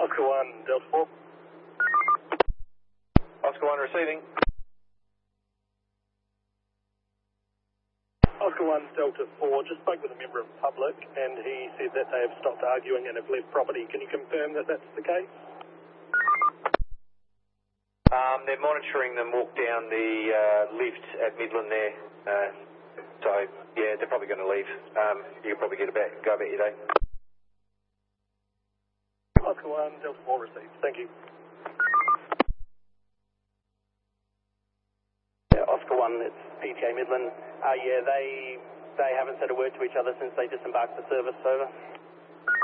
Oscar 1, Delta 4. Oscar 1 receiving. Oscar 1, Delta 4, just spoke with a member of the public and he said that they have stopped arguing and have left property. Can you confirm that that's the case? They're monitoring them walk down the lift at Midland there. So, yeah, they're probably going to leave. You can probably go about your day. Oscar 1, Delta 4 received. Thank you. Yeah, Oscar 1, it's PTA Midland. Yeah, they haven't said a word to each other since they disembarked the service. Over.